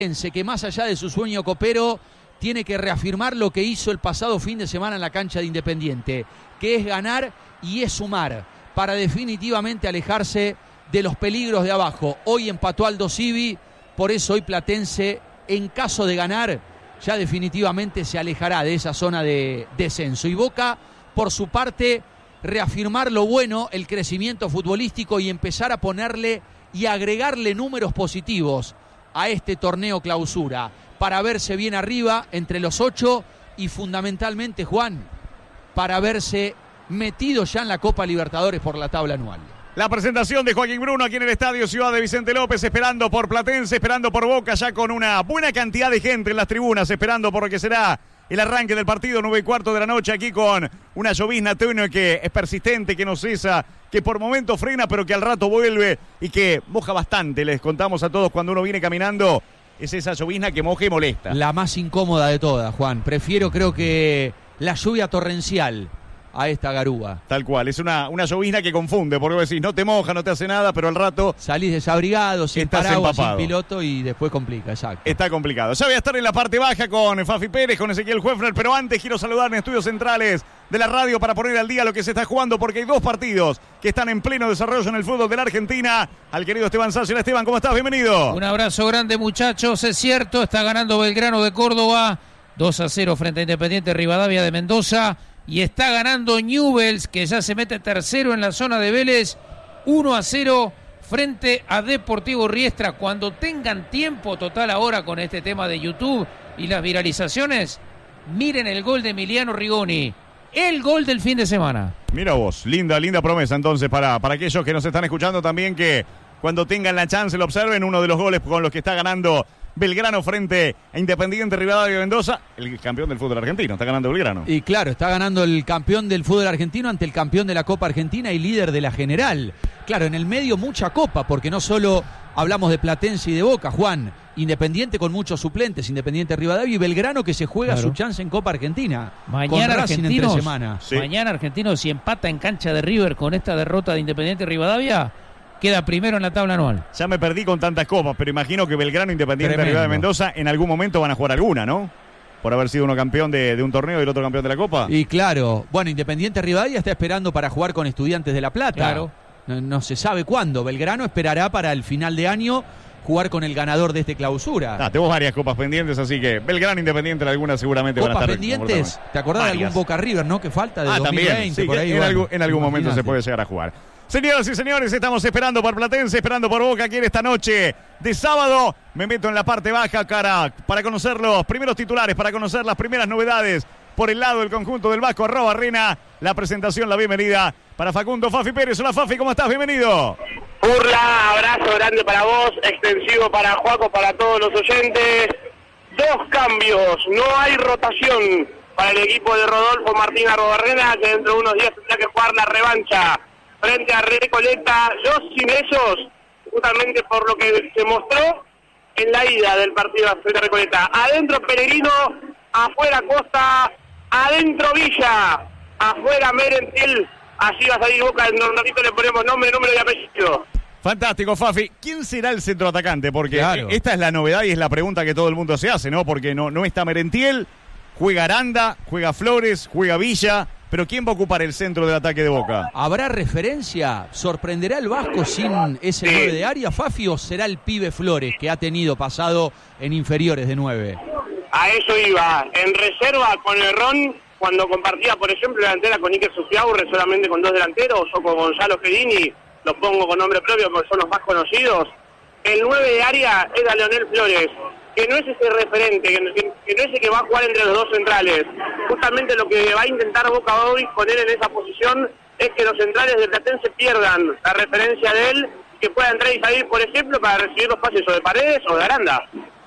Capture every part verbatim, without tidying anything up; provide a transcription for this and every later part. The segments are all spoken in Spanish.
que más allá de su sueño copero tiene que reafirmar lo que hizo el pasado fin de semana en la cancha de Independiente, que es ganar y es sumar para definitivamente alejarse de los peligros de abajo. Hoy empató Aldo Civi, por eso hoy Platense, en caso de ganar, ya definitivamente se alejará de esa zona de descenso. Y Boca, por su parte, reafirmar lo bueno, el crecimiento futbolístico y empezar a ponerle y agregarle números positivos a este torneo clausura para verse bien arriba entre los ocho y fundamentalmente, Juan, para verse metido ya en la Copa Libertadores por la tabla anual. La presentación de Joaquín Bruno aquí en el Estadio Ciudad de Vicente López, esperando por Platense, esperando por Boca, ya con una buena cantidad de gente en las tribunas, esperando por lo que será el arranque del partido, nueve y cuarto de la noche, aquí con una llovizna tenue que es persistente, que no cesa, que por momentos frena, pero que al rato vuelve y que moja bastante. Les contamos a todos cuando uno viene caminando, es esa llovizna que moja y molesta. La más incómoda de todas, Juan. Prefiero, creo que la lluvia torrencial a esta garúa. Tal cual, es una, una llovizna que confunde, porque vos decís, no te moja, no te hace nada, pero al rato salís desabrigado, sin paraguas, sin empapado. piloto y después complica, exacto. Está complicado. Ya voy a estar en la parte baja con Fafi Pérez, con Ezequiel Huefner, pero antes quiero saludar en estudios centrales de la radio para poner al día lo que se está jugando, porque hay dos partidos que están en pleno desarrollo en el fútbol de la Argentina. Al querido Esteban Sánchez. Esteban, ¿cómo estás? Bienvenido. Un abrazo grande, muchachos. Es cierto, está ganando Belgrano de Córdoba dos a cero frente a Independiente Rivadavia de Mendoza. Y está ganando Newell's, que ya se mete tercero en la zona de Vélez, uno a cero frente a Deportivo Riestra. Cuando tengan tiempo total ahora con este tema de YouTube y las viralizaciones, miren el gol de Emiliano Rigoni, el gol del fin de semana. Mira vos, linda, linda promesa entonces para, para aquellos que nos están escuchando también, que cuando tengan la chance lo observen, uno de los goles con los que está ganando Belgrano frente a Independiente Rivadavia de Mendoza, el campeón del fútbol argentino, está ganando Belgrano. Y claro, está ganando el campeón del fútbol argentino ante el campeón de la Copa Argentina y líder de la general. Claro, en el medio mucha copa, porque no solo hablamos de Platense y de Boca, Juan. Independiente con muchos suplentes, Independiente Rivadavia y Belgrano que se juega claro. su chance en Copa Argentina. Mañana Argentinos, entre semana. Sí. Mañana Argentinos, si empata en cancha de River con esta derrota de Independiente Rivadavia, queda primero en la tabla anual. Ya me perdí con tantas copas, pero imagino que Belgrano, Independiente Rivadavia de Mendoza en algún momento van a jugar alguna, ¿no? Por haber sido uno campeón de, de un torneo y el otro campeón de la Copa. Y claro, bueno, Independiente Rivadavia está esperando para jugar con Estudiantes de La Plata. Claro. No, no se sabe cuándo. Belgrano esperará para el final de año jugar con el ganador de este clausura. Ah, tenemos varias copas pendientes, así que Belgrano, Independiente, algunas seguramente copas van a estar pendientes. ¿Te acordás varias. de algún Boca River, no? Que falta de ah, dos mil veinte, también. Sí, por ahí. En, bueno, algún, en algún momento imaginate. se puede llegar a jugar. Señoras y señores, estamos esperando por Platense, esperando por Boca aquí en esta noche de sábado. Me meto en la parte baja, cara, para conocer los primeros titulares, para conocer las primeras novedades por el lado del conjunto del Vasco Arrobarrena. La presentación, la bienvenida para Facundo Fafi Pérez. Hola Fafi, ¿cómo estás? Bienvenido. Burla, abrazo grande para vos, extensivo para Juaco, para todos los oyentes. Dos cambios, no hay rotación para el equipo de Rodolfo Martín Arrobarrena, que dentro de unos días tendrá que jugar la revancha frente a Recoleta. Yo sin ellos, justamente por lo que se mostró en la ida del partido frente a Recoleta. Adentro Peregrino, afuera Costa, adentro Villa, afuera Merentiel. Así va a salir Boca, en un ratito le ponemos nombre, número y apellido. Fantástico, Fafi. ¿Quién será el centroatacante? Porque claro. esta es la novedad y es la pregunta que todo el mundo se hace, ¿no? Porque no, no está Merentiel, juega Aranda, juega Flores, juega Villa, pero ¿quién va a ocupar el centro del ataque de Boca? ¿Habrá referencia? ¿Sorprenderá el Vasco sin ese sí. nueve de área, Fafi, o será el pibe Flores que ha tenido pasado en inferiores de nueve? A eso iba. En reserva con el Ron, cuando compartía, por ejemplo, la delantera con Iker Sufiaurre solamente con dos delanteros, o con Gonzalo Fedini, los pongo con nombre propio porque son los más conocidos. El nueve de área era Leonel Flores, que no es ese referente, que no, que, que no es el que va a jugar entre los dos centrales. Justamente lo que va a intentar Boca hoy poner en esa posición es que los centrales de Platense pierdan la referencia de él, que pueda entrar y salir, por ejemplo, para recibir los pases o de Paredes o de Aranda.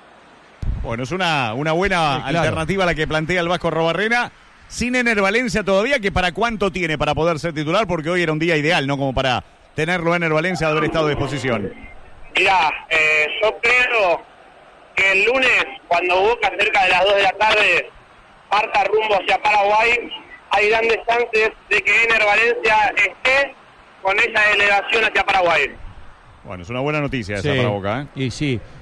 Bueno, es una, una buena sí, claro. alternativa la que plantea el Vasco Arrobarrena. Sin Ener Valencia todavía, que para cuánto tiene para poder ser titular, porque hoy era un día ideal, ¿no? Como para tenerlo Ener Valencia de haber estado a disposición. Mirá, eh, yo creo que el lunes, cuando Boca cerca de las dos de la tarde parta rumbo hacia Paraguay, hay grandes chances de que Ener Valencia esté con esa delegación hacia Paraguay. Bueno, es una buena noticia esa sí. para Boca, ¿eh? Y sí,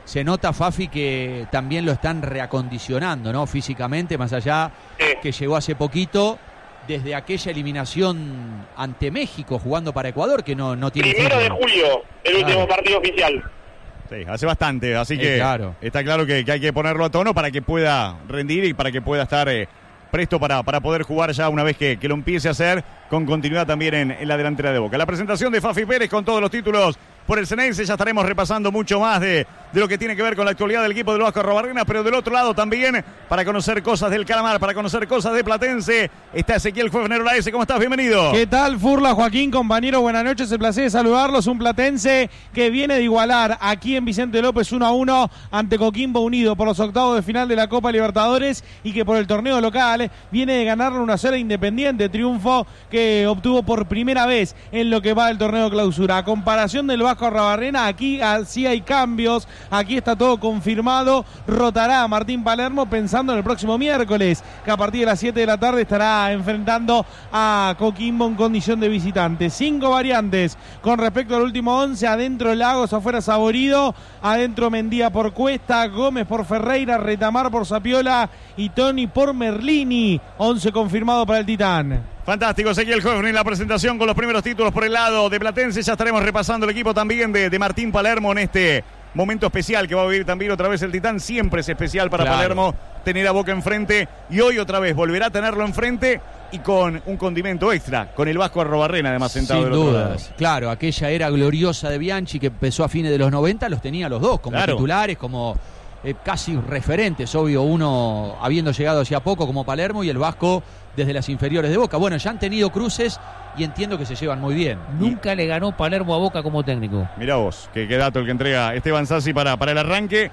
se nota, Fafi, que también lo están reacondicionando, ¿no? Físicamente, más allá Sí. que llegó hace poquito, desde aquella eliminación ante México, jugando para Ecuador, que no, no tiene... Primero de fútbol. julio, el Claro. último partido oficial. Sí, hace bastante, así Eh, que claro. está claro que, que hay que ponerlo a tono para que pueda rendir y para que pueda estar eh, presto para, para poder jugar ya una vez que, que lo empiece a hacer con continuidad también en, en la delantera de Boca. La presentación de Fafi Pérez con todos los títulos por el Ceneice, ya estaremos repasando mucho más de, de lo que tiene que ver con la actualidad del equipo del Vasco Arrobarrena, pero del otro lado también, para conocer cosas del Calamar, para conocer cosas de Platense, está Ezequiel Juefner Olaese. ¿Cómo estás? Bienvenido. ¿Qué tal, Furla, Joaquín, compañero? Buenas noches, el placer de saludarlos. Un platense que viene de igualar aquí en Vicente López uno a uno ante Coquimbo Unido por los octavos de final de la Copa Libertadores y que por el torneo local viene de ganarle una sola Independiente, triunfo que obtuvo por primera vez en lo que va del torneo clausura. A comparación del Vasco Arrobarrena, aquí sí hay cambios, aquí está todo confirmado. Rotará Martín Palermo pensando en el próximo miércoles, que a partir de las siete de la tarde estará enfrentando a Coquimbo en condición de visitante. Cinco variantes con respecto al último once: adentro Lagos, afuera Saborido, adentro Mendía por Cuesta, Gómez por Ferreira, Retamar por Sapiola y Toni por Merlini. Once confirmado para el Titán. Fantástico, Ezequiel Juefner en la presentación con los primeros títulos por el lado de Platense. Ya estaremos repasando el equipo también de, de Martín Palermo en este momento especial que va a vivir también otra vez el Titán. Siempre es especial para Claro. Palermo tener a Boca enfrente y hoy otra vez volverá a tenerlo enfrente y con un condimento extra, con el Vasco Arrobarrena además sentado Sin del otro dudas, lado. claro, aquella era gloriosa de Bianchi que empezó a fines de los noventa, los tenía los dos como Claro. titulares, como eh, casi referentes, obvio, uno habiendo llegado hacía poco como Palermo y el Vasco desde las inferiores de Boca. Bueno, ya han tenido cruces y entiendo que se llevan muy bien. Nunca le ganó Palermo a Boca como técnico. Mirá vos, qué, qué dato el que entrega Esteban Sassi para, para el arranque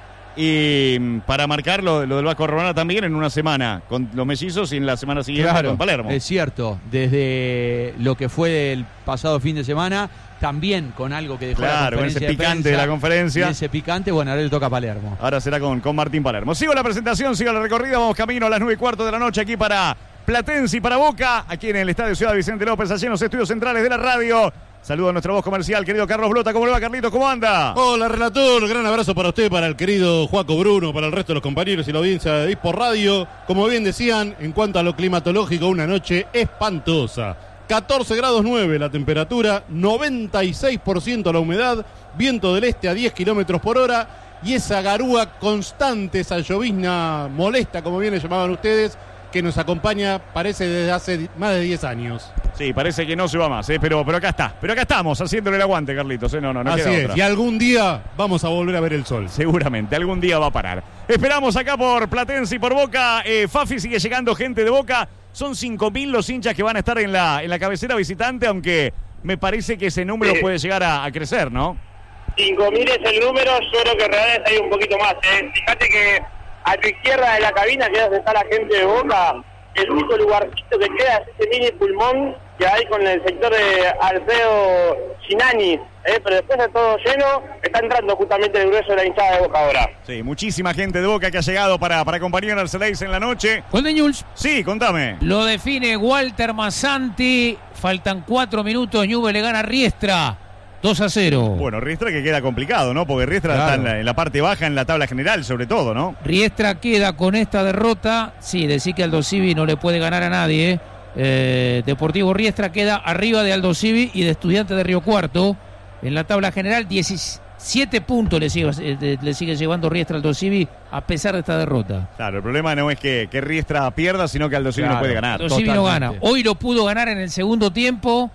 y mm, para marcar lo, lo del Vasco Arrobarrena también en una semana con los mellizos y en la semana siguiente con Palermo. Es cierto, desde lo que fue el pasado fin de semana, también con algo que dejó la Claro, con conferencia ese de picante prensa, de la conferencia. y ese picante, bueno, ahora le toca a Palermo. Ahora será con, con Martín Palermo. Sigo la presentación, sigo la recorrida. Vamos camino a las nueve y cuarto de la noche aquí para Platense y para Boca, aquí en el Estadio Ciudad Vicente López, allí en los estudios centrales de la radio. Saludo a nuestra voz comercial, querido Carlos Blota. ¿Cómo le va, Carlitos? ¿Cómo anda? Hola, relator. Gran abrazo para usted, para el querido Joaco Bruno, para el resto de los compañeros y la audiencia de Dispor Radio. Como bien decían, en cuanto a lo climatológico, una noche espantosa. catorce grados nueve la temperatura, noventa y seis por ciento la humedad, viento del este a diez kilómetros por hora y esa garúa constante, esa llovizna molesta, como bien le llamaban ustedes, que nos acompaña, parece, desde hace más de diez años. Sí, parece que no se va más, ¿eh? pero, pero acá está. Pero acá estamos, haciéndole el aguante, Carlitos. ¿eh? No, no, no Así queda es, otra. y algún día vamos a volver a ver el sol. Seguramente, algún día va a parar. Esperamos acá por Platense y por Boca. Eh, Fafi, sigue llegando gente de Boca. Son cinco mil los hinchas que van a estar en la, en la cabecera visitante, aunque me parece que ese número Sí. puede llegar a, a crecer, ¿no? cinco mil es el número, yo creo que en realidad hay un poquito más. ¿eh? Fíjate que a tu izquierda de la cabina, que es donde está la gente de Boca, el único lugarcito que queda es ese mini pulmón que hay con el sector de Alfredo Ginani, ¿eh? pero después de todo lleno, está entrando justamente el grueso de la hinchada de Boca ahora. Sí, muchísima gente de Boca que ha llegado para, para acompañar al Ceneice en la noche. Gol de Newell's. Sí, contame. Lo define Walter Massanti. Faltan cuatro minutos. Newell's le gana a Riestra. dos a cero. Bueno, Riestra que queda complicado, ¿no? Porque Riestra Claro. está en la, en la parte baja, en la tabla general, sobre todo, ¿no? Riestra queda con esta derrota. Sí, decir que Aldo Civi no le puede ganar a nadie. Eh, Deportivo Riestra queda arriba de Aldo Civi y de Estudiantes de Río Cuarto. En la tabla general, diecisiete puntos le sigue, eh, le sigue llevando Riestra Aldo Civi a pesar de esta derrota. Claro, el problema no es que, que Riestra pierda, sino que Aldo Civi Claro. no puede ganar. Aldo Civi no totalmente. gana. Hoy lo pudo ganar en el segundo tiempo.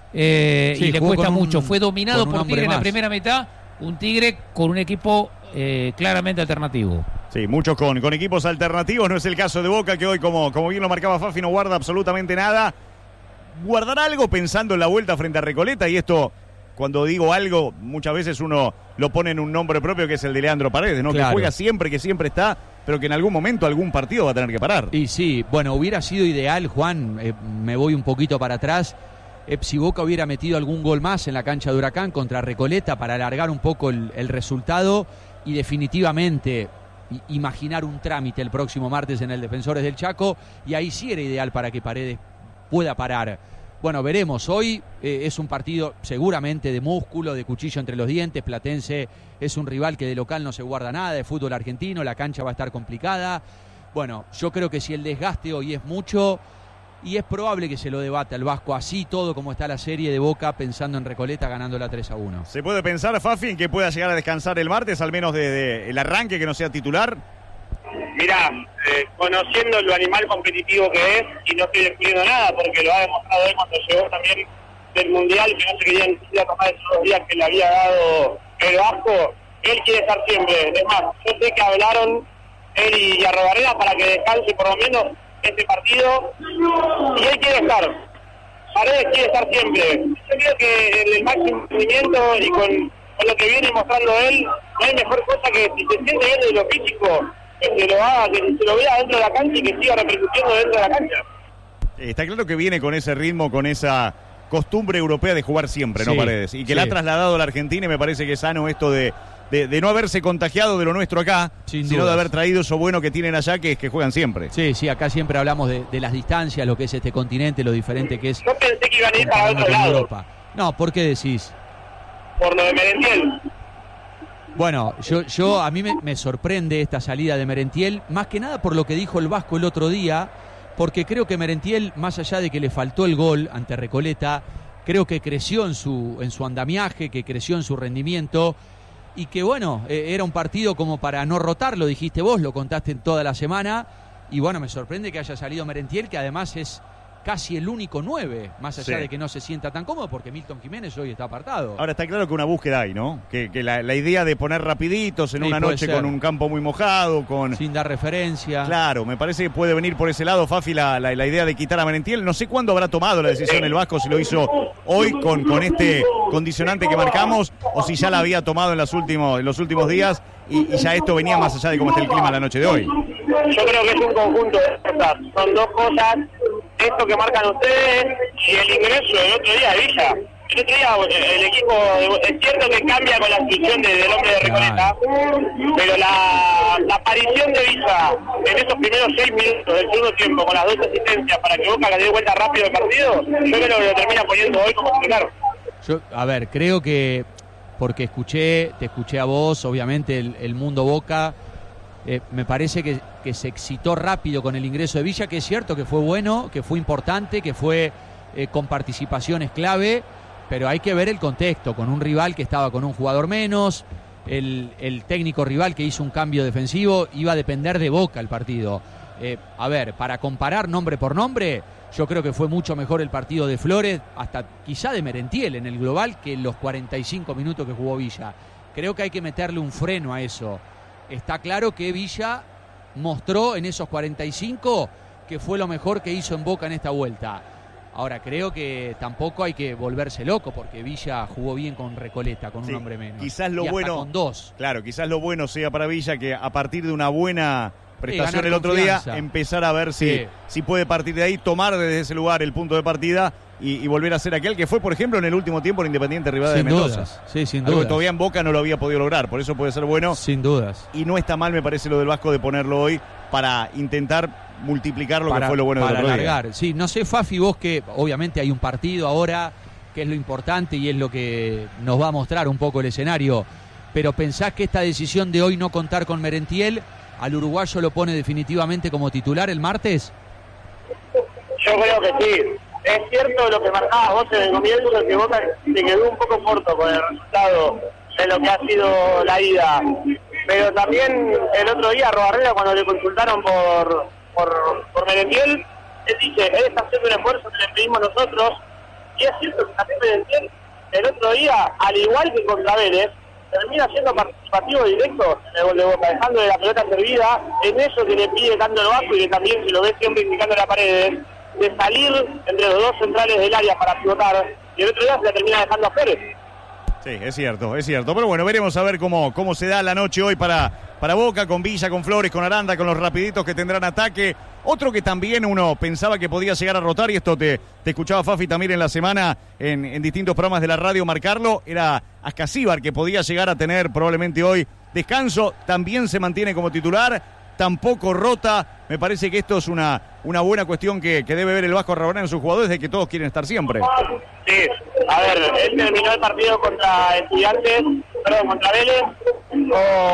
Eh, Sí, y le jugó cuesta con un- mucho. Fue dominado con un por hombre Tigre en la más. primera mitad. Un Tigre con un equipo eh, claramente alternativo. Sí, muchos con, con equipos alternativos. No es el caso de Boca, que hoy, como, como bien lo marcaba Fafi, no guarda absolutamente nada. Guardará algo pensando en la vuelta frente a Recoleta, y esto, cuando digo algo, muchas veces uno lo pone en un nombre propio, que es el de Leandro Paredes, ¿no? Claro. Que juega siempre, que siempre está, pero que en algún momento algún partido va a tener que parar. Y sí, bueno, hubiera sido ideal, Juan, eh, me voy un poquito para atrás, eh, si Boca hubiera metido algún gol más en la cancha de Huracán contra Recoleta para alargar un poco el, el resultado y definitivamente i- imaginar un trámite el próximo martes en el Defensores del Chaco, y ahí sí era ideal para que Paredes pueda parar. bueno, veremos. Hoy eh, es un partido seguramente de músculo, de cuchillo entre los dientes. Platense es un rival que de local no se guarda nada, de fútbol argentino, la cancha va a estar complicada. Bueno, yo creo que si el desgaste hoy es mucho, y es probable que se lo debata el Vasco, así todo como está la serie de Boca, pensando en Recoleta ganándola tres a uno. ¿Se puede pensar, Fafi, en que pueda llegar a descansar el martes, al menos desde de el arranque, que no sea titular? Mirá, eh, conociendo lo animal competitivo que es, y no estoy descubriendo nada, porque lo ha demostrado él cuando llegó también del Mundial, que no se quería ni siquiera tomar esos dos días que le había dado el Vasco, él quiere estar siempre. Es más, yo sé que hablaron él y Arrobarrena para que descanse por lo menos este partido, y él quiere estar. Paredes quiere estar siempre. Yo creo que en el máximo rendimiento y con, con lo que viene mostrando él, no hay mejor cosa que si se siente bien de lo físico, que se lo haga, que se lo vea dentro de la cancha y que siga repercutiendo dentro de la cancha. Está claro que viene con ese ritmo, con esa costumbre europea de jugar siempre, ¿no, sí, Paredes? Y que sí. la ha trasladado a la Argentina, y me parece que es sano esto de, de, de no haberse contagiado de lo nuestro acá, Sin sino dudas. de haber traído eso bueno que tienen allá, que es que juegan siempre. Sí, sí, acá siempre hablamos de, de las distancias, lo que es este continente, lo diferente que es. Yo pensé que iban a ir para otro con lado, Europa. No, ¿por qué decís? por lo de Merentiel. Bueno, yo, yo a mí me, me sorprende esta salida de Merentiel, más que nada por lo que dijo el Vasco el otro día, porque creo que Merentiel, más allá de que le faltó el gol ante Recoleta, creo que creció en su, en su andamiaje, que creció en su rendimiento, y que bueno, eh, era un partido como para no rotar, lo dijiste vos, lo contaste toda la semana, y bueno, me sorprende que haya salido Merentiel, que además es casi el único nueve, más allá Sí. de que no se sienta tan cómodo, porque Milton Jiménez hoy está apartado. Ahora está claro que una búsqueda hay, ¿no? Que, que la, la idea de poner rapiditos en Sí, una puede noche ser. con un campo muy mojado, con... Sin dar referencia. Claro, me parece que puede venir por ese lado, Fafi, la, la, la idea de quitar a Merentiel. No sé cuándo habrá tomado la decisión el Vasco, si lo hizo hoy con, con este condicionante que marcamos, o si ya la había tomado en, las últimos, en los últimos días, y, y ya esto venía más allá de cómo está el clima la noche de hoy. Yo creo que es un conjunto de cosas. Son dos cosas, esto que marcan ustedes y el ingreso del otro día de Villa. El otro día el equipo, es cierto que cambia con la expulsión de, del hombre de Recoleta, pero la, la aparición de Villa en esos primeros seis minutos del segundo tiempo, con las dos asistencias para que Boca le dé vuelta rápido el partido, yo creo que lo termina poniendo hoy como titular. Yo, a ver, creo que, porque escuché, te escuché a vos, obviamente el, el mundo Boca, eh, me parece que, que se excitó rápido con el ingreso de Villa, que es cierto que fue bueno, que fue importante, que fue eh, con participaciones clave, pero hay que ver el contexto, con un rival que estaba con un jugador menos, el, el técnico rival que hizo un cambio defensivo, iba a depender de Boca el partido. Eh, a ver, para comparar nombre por nombre, yo creo que fue mucho mejor el partido de Flores, hasta quizá de Merentiel en el global, que los cuarenta y cinco minutos que jugó Villa. Creo que hay que meterle un freno a eso. Está claro que Villa mostró en esos cuarenta y cinco que fue lo mejor que hizo en Boca en esta vuelta. Ahora, creo que tampoco hay que volverse loco, porque Villa jugó bien con Recoleta, con Sí, un hombre menos. quizás lo y hasta bueno- con dos. Claro, quizás lo bueno sea para Villa que a partir de una buena prestación ganar el otro confianza. día, empezar a ver si, Sí. si puede partir de ahí, tomar desde ese lugar el punto de partida y, y volver a ser aquel que fue, por ejemplo, en el último tiempo en Independiente Rivadavia de Sin Mendoza. dudas, sí, sin Algo que dudas. todavía en Boca no lo había podido lograr, por eso puede ser bueno. Sin dudas. Y no está mal, me parece, lo del Vasco de ponerlo hoy para intentar multiplicar lo para, que fue lo bueno del para otro día. alargar. Sí, no sé, Fafi, vos que obviamente hay un partido ahora, que es lo importante y es lo que nos va a mostrar un poco el escenario, pero ¿pensás que esta decisión de hoy no contar con Merentiel al uruguayo lo pone definitivamente como titular el martes? Yo creo que sí. Es cierto lo que marcabas vos en el comienzo, que Boca se quedó un poco corto con el resultado de lo que ha sido la ida. Pero también el otro día, Arrobarrena, cuando le consultaron por, por, por Merentiel, él dice, él está haciendo un esfuerzo que le pedimos nosotros. Y es cierto que también Merentiel, el otro día, al igual que contra Vélez, termina siendo participativo directo en el gol de Boca, dejándole la pelota servida, en eso que le pide tanto el Vasco y que también, si lo ves siempre indicando la pared, de salir entre los dos centrales del área para pivotar, y el otro día se la termina dejando a Pérez. Sí, es cierto, es cierto. Pero bueno, veremos a ver cómo, cómo se da la noche hoy para, para Boca, con Villa, con Flores, con Aranda, con los rapiditos que tendrán ataque. Otro que también uno pensaba que podía llegar a rotar, y esto te, te escuchaba Fafi también en la semana en, en distintos programas de la radio marcarlo, era Ascasíbar, que podía llegar a tener probablemente hoy descanso. También se mantiene como titular. tampoco rota. Me parece que esto es una, una buena cuestión que, que debe ver el Vasco Arrabanés en sus jugadores, de que todos quieren estar siempre. Sí, a ver, él terminó el partido contra Estudiantes, perdón, contra Vélez, con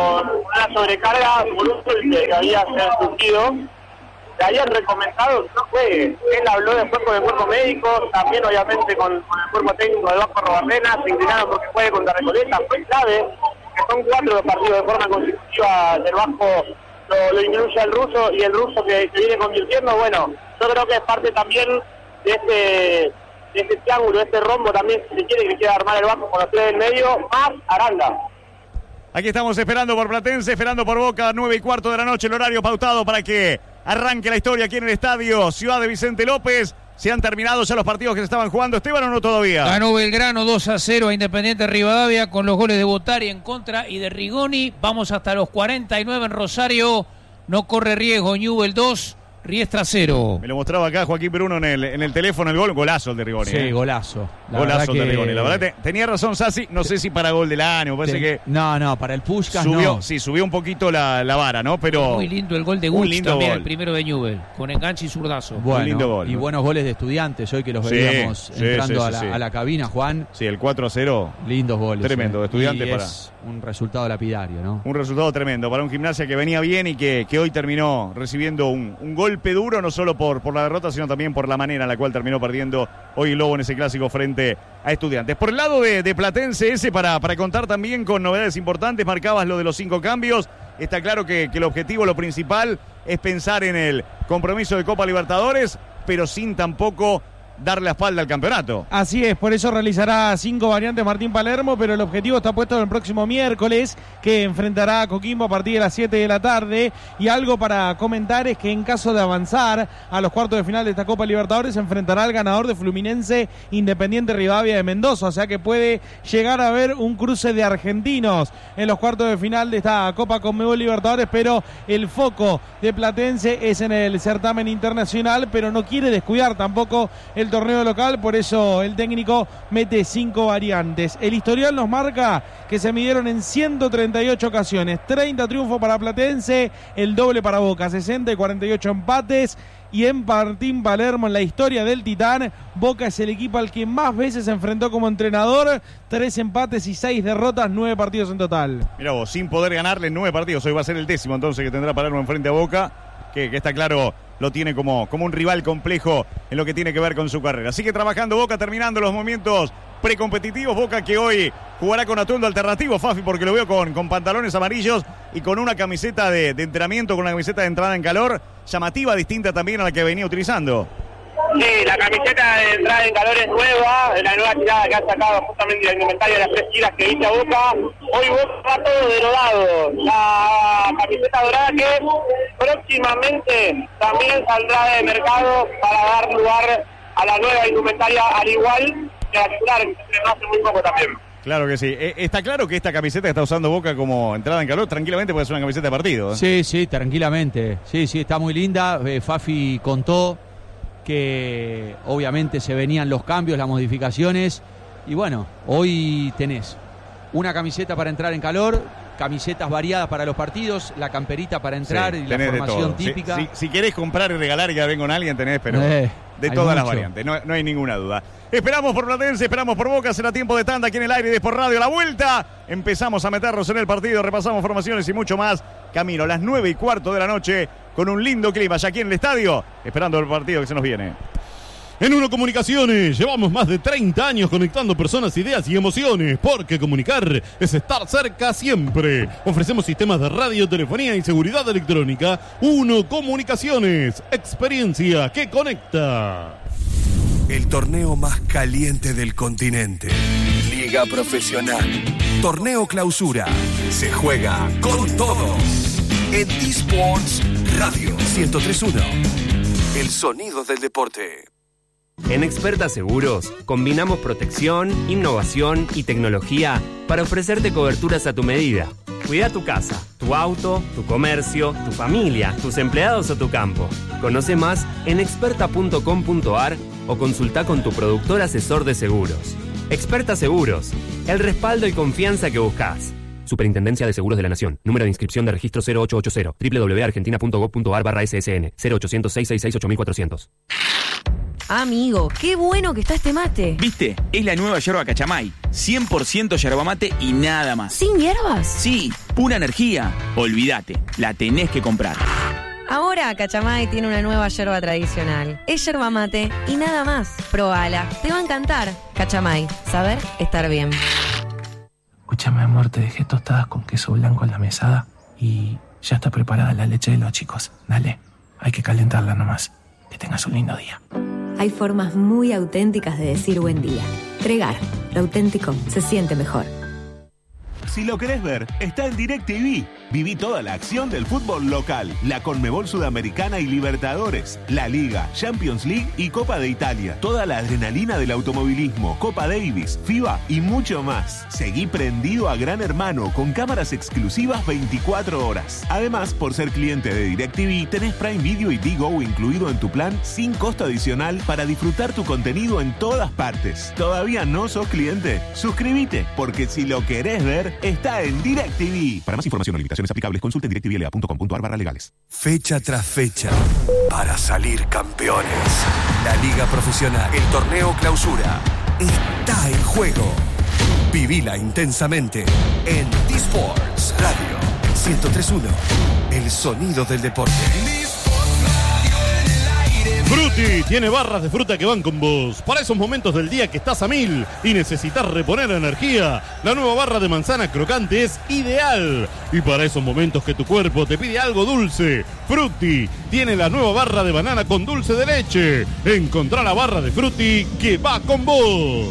una sobrecarga que había sufrido. Le habían recomendado que no juegue. Él habló después con el cuerpo médico, también obviamente con, con el cuerpo técnico de Vasco Arrabanés, se inclinaron porque juegue contra Recoleta, fue clave, que son cuatro los partidos de forma consecutiva del Vasco. Lo, lo incluye el ruso y el ruso que se viene convirtiendo. Bueno, yo creo que es parte también de este, de este triángulo, de este rombo también, si se quiere, que quiera armar el Vasco con los tres del medio, más Aranda. Aquí estamos esperando por Platense, esperando por Boca, nueve y cuarto de la noche, el horario pautado para que arranque la historia aquí en el estadio Ciudad de Vicente López. ¿Se han terminado ya los partidos que se estaban jugando, Esteban, o no todavía? Ganó Belgrano dos a cero a Independiente Rivadavia con los goles de Botari en contra y de Rigoni. Vamos hasta los cuarenta y nueve en Rosario. No corre riesgo. Newell dos, Riestra cero. Me lo mostraba acá Joaquín Bruno en el, en el teléfono, el gol, golazo el de Rigoni. Sí, ¿eh? golazo. La golazo que... de Rigoni. La verdad, te, tenía razón Sassi, no sé si para gol del año, me parece Te... que... No, no, para el Puskás subió, no. Sí, subió un poquito la, la vara, ¿no? Pero... Muy lindo el gol de Guch también, gol. El primero de Newell, con enganche y zurdazo. Bueno, muy lindo gol, y ¿no? buenos goles de Estudiantes hoy que los sí, veíamos sí, entrando sí, a, la, sí, sí. a la cabina, Juan. Sí, el cuatro a cero. Lindos goles. Tremendo, eh. de Estudiantes y para... es un resultado lapidario, ¿no? Un resultado tremendo para un Gimnasia que venía bien y que, que hoy terminó recibiendo un, un golpe duro, no solo por, por la derrota, sino también por la manera en la cual terminó perdiendo hoy el Lobo en ese clásico frente a Estudiantes. Por el lado de, de Platense ese, para, para contar también con novedades importantes, marcabas lo de los cinco cambios. Está claro que, que el objetivo, lo principal, es pensar en el compromiso de Copa Libertadores, pero sin tampoco dar la espalda al campeonato. Así es, por eso realizará cinco variantes Martín Palermo, pero el objetivo está puesto en el próximo miércoles, que enfrentará a Coquimbo a partir de las siete de la tarde. Y algo para comentar es que en caso de avanzar a los cuartos de final de esta Copa Libertadores, se enfrentará al ganador de Fluminense Independiente Rivadavia de Mendoza, o sea que puede llegar a haber un cruce de argentinos en los cuartos de final de esta Copa Conmebol Libertadores, pero el foco de Platense es en el certamen internacional, pero no quiere descuidar tampoco el torneo local, por eso el técnico mete cinco variantes. El historial nos marca que se midieron en ciento treinta y ocho ocasiones, treinta triunfos para Platense, el doble para Boca, sesenta y cuarenta y ocho empates. Y en Martín Palermo, en la historia del Titán, Boca es el equipo al que más veces se enfrentó como entrenador, tres empates y seis derrotas, nueve partidos en total. Mira vos, sin poder ganarle nueve partidos, hoy va a ser el décimo entonces que tendrá Palermo enfrente a Boca, que, que está claro, lo tiene como, como un rival complejo en lo que tiene que ver con su carrera. Sigue trabajando Boca, terminando los momentos precompetitivos. Boca que hoy jugará con atuendo alternativo, Fafi, porque lo veo con, con pantalones amarillos y con una camiseta de, de entrenamiento, con una camiseta de entrada en calor, llamativa, distinta también a la que venía utilizando. Sí, la camiseta de entrada en calor es nueva, la nueva tirada que ha sacado justamente la indumentaria de las tres tiras que hizo Boca. Hoy Boca va todo derogado. La camiseta dorada que próximamente también saldrá de mercado para dar lugar a la nueva indumentaria, al igual que la titular que se estrenó hace muy poco también. Claro que sí. Eh, está claro que esta camiseta que está usando Boca como entrada en calor, tranquilamente puede ser una camiseta de partido, ¿eh? Sí, sí, tranquilamente. Sí, sí, está muy linda. Eh, Fafi contó que obviamente se venían los cambios, las modificaciones. Y bueno, hoy tenés una camiseta para entrar en calor, camisetas variadas para los partidos, la camperita para entrar sí, y la formación típica. Si, si, si querés comprar y regalar y que venga con alguien, tenés, pero eh, de todas las mucho. variantes, no, no hay ninguna duda. Esperamos por Platense, esperamos por Boca, será tiempo de tanda aquí en el aire de Sport Radio. La vuelta, empezamos a meternos en el partido, repasamos formaciones y mucho más. Camino a las nueve y cuarto de la noche con un lindo clima ya aquí en el estadio, esperando el partido que se nos viene. En Uno Comunicaciones llevamos más de treinta años conectando personas, ideas y emociones, porque comunicar es estar cerca siempre. Ofrecemos sistemas de radio, telefonía y seguridad electrónica. Uno Comunicaciones, experiencia que conecta. El torneo más caliente del continente. Liga Profesional. Torneo Clausura. Se juega con todo. En eSports Radio ciento tres punto uno. El sonido del deporte. En Experta Seguros, combinamos protección, innovación y tecnología para ofrecerte coberturas a tu medida. Cuida tu casa, tu auto, tu comercio, tu familia, tus empleados o tu campo. Conoce más en experta punto com punto ar o consulta con tu productor asesor de seguros. Experta Seguros, el respaldo y confianza que buscas. Superintendencia de Seguros de la Nación. Número de inscripción de registro cero ocho ocho cero. doble u doble u doble u punto argentina punto gob punto ar barra S S N. cero ochocientos, seiscientos sesenta y seis, ocho mil cuatrocientos. Amigo, qué bueno que está este mate. ¿Viste? Es la nueva yerba Cachamay. cien por ciento yerba mate y nada más. ¿Sin hierbas? Sí, pura energía. Olvídate, la tenés que comprar. Ahora Cachamay tiene una nueva yerba tradicional. Es yerba mate y nada más. Probala, te va a encantar. Cachamay, saber estar bien. Escúchame, amor, te dejé tostadas con queso blanco en la mesada y ya está preparada la leche de los chicos. Dale, hay que calentarla nomás. Que tengas un lindo día. Hay formas muy auténticas de decir buen día. Tregar, lo auténtico se siente mejor. Si lo querés ver, está en DirecTV. Viví toda la acción del fútbol local, la Conmebol Sudamericana y Libertadores, la Liga, Champions League y Copa de Italia. Toda la adrenalina del automovilismo, Copa Davis, FIBA y mucho más. Seguí prendido a Gran Hermano con cámaras exclusivas veinticuatro horas. Además, por ser cliente de DirecTV, tenés Prime Video y Digo incluido en tu plan sin costo adicional para disfrutar tu contenido en todas partes. ¿Todavía no sos cliente? Suscríbete, porque si lo querés ver, está en DirecTV. Para más información o limitaciones aplicables, consulte en direct t v l a punto com punto ar barra legales. Fecha tras fecha, para salir campeones. La Liga Profesional, el Torneo Clausura, está en juego. Vivila intensamente en D-Sports Radio ciento tres punto uno, el sonido del deporte. Frutti tiene barras de fruta que van con vos. Para esos momentos del día que estás a mil y necesitas reponer energía, la nueva barra de manzana crocante es ideal. Y para esos momentos que tu cuerpo te pide algo dulce, Frutti tiene la nueva barra de banana con dulce de leche. Encontrá la barra de Frutti que va con vos.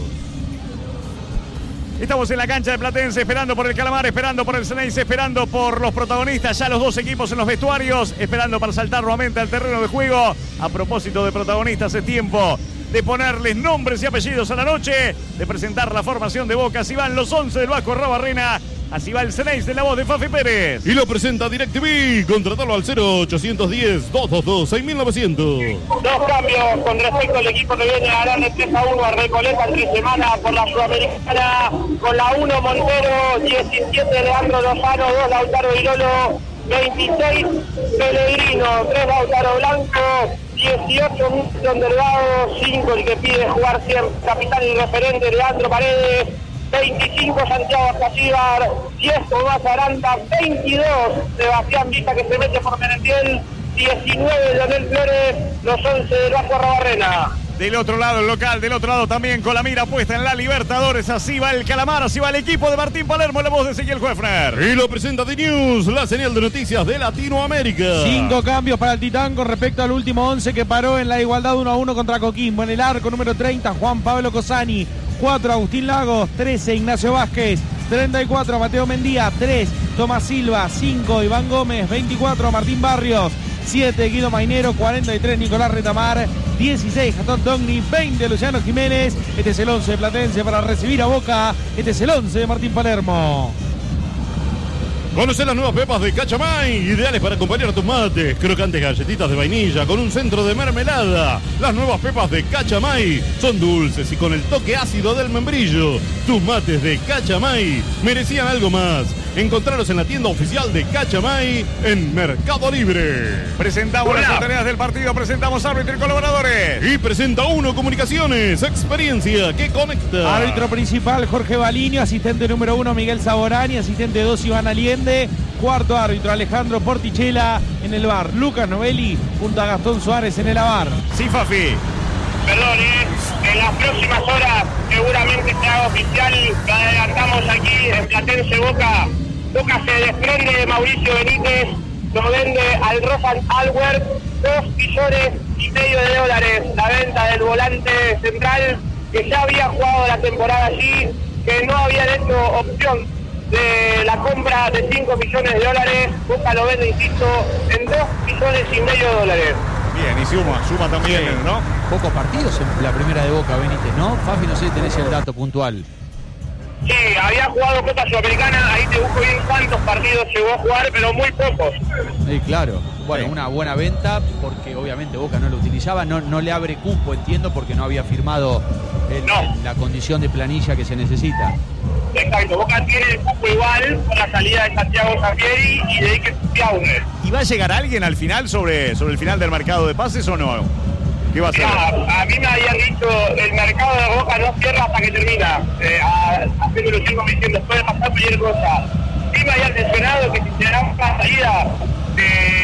Estamos en la cancha de Platense, esperando por el Calamar, esperando por el Ceneice, esperando por los protagonistas, ya los dos equipos en los vestuarios, esperando para saltar nuevamente al terreno de juego. A propósito de protagonistas, es tiempo de ponerles nombres y apellidos a la noche, de presentar la formación de Boca. Así van los once del Vasco Arrobarrena, así va el Ceneice de la voz de Fafi Pérez. Y lo presenta DirecTV, contratalo al cero ochocientos diez, doscientos veintidós, seis mil novecientos. Dos cambios con respecto al equipo que viene a ganarle tres a uno a Recoleta entre semana por la Sudamericana. Con la uno Montero, diecisiete Leandro Lozano, dos Lautaro Virolo, veintiséis Pellegrino, tres Lautaro Blanco, dieciocho Milton Delgado, cinco el que pide jugar siempre, capitán y referente Leandro Paredes, veinticinco Santiago Acasíbar, diez Tomás Aranda, veintidós Sebastián Vita que se mete por Merentiel, diecinueve Leonel Flores, los once del Vasco Arrobarrena. Del otro lado el local, del otro lado también con la mira puesta en la Libertadores. Así va el Calamar, así va el equipo de Martín Palermo, la voz de Ezequiel Huefner. Y lo presenta The News, la señal de noticias de Latinoamérica. Cinco cambios para el Titán con respecto al último once que paró en la igualdad uno a uno contra Coquimbo. En el arco número treinta, Juan Pablo Cosani. cuatro, Agustín Lagos. trece, Ignacio Vázquez. treinta y cuatro, Mateo Mendía. tres, Tomás Silva. cinco, Iván Gómez. veinticuatro, Martín Barrios. siete, Guido Mainero. cuarenta y tres, Nicolás Retamar. dieciséis, Jatón Togni. veinte, Luciano Jiménez. Este es el once de Platense para recibir a Boca. Este es el once de Martín Palermo. Conocer las nuevas pepas de Cachamay, ideales para acompañar a tus mates. Crocantes galletitas de vainilla con un centro de mermelada. Las nuevas pepas de Cachamay son dulces y con el toque ácido del membrillo. Tus mates de Cachamay merecían algo más. Encontrarlos en la tienda oficial de Cachamay en Mercado Libre. Presentamos Hola. las autoridades del partido, presentamos árbitro y colaboradores. Y presenta Uno Comunicaciones, experiencia que conecta. Árbitro principal Jorge Balinio, asistente número uno Miguel Saborani, asistente dos Iván Allende, cuarto árbitro Alejandro Portichela, en el bar Lucas Novelli junto a Gastón Suárez en el A V A R. Sí, Fafi. Perdón, ¿eh? En las próximas horas seguramente se haga oficial, lo adelantamos aquí en Platense Boca. Boca se desprende de Mauricio Benítez, lo vende al Rosan Alwer, dos millones y medio de dólares. La venta del volante central que ya había jugado la temporada allí, que no habían hecho opción de la compra de cinco millones de dólares. Boca lo vende, insisto, en dos millones y medio de dólares. Bien, y suma, suma también, sí, ¿no? Pocos partidos en la primera de Boca, Benítez, ¿no? Fafi, no sé si tenés el dato puntual. Sí, había jugado Copa Sudamericana, ahí te busco bien cuántos partidos llegó a jugar, pero muy pocos. Sí, claro. Bueno, una buena venta, porque obviamente Boca no lo utilizaba, no, no le abre cupo, entiendo, porque no había firmado el, no. la condición de planilla que se necesita. Exacto, Boca tiene el cupo igual con la salida de Santiago Zampieri y de Iker Piauner. ¿Y va a llegar alguien al final sobre, sobre el final del mercado de pases o no? ¿Qué va a hacer? Mirá, a mí me habían dicho, el mercado de Boca no cierra hasta que termina. Eh, haciéndolo sigo diciendo, puede pasar cualquier cosa. Sí me habían mencionado que si se da una salida de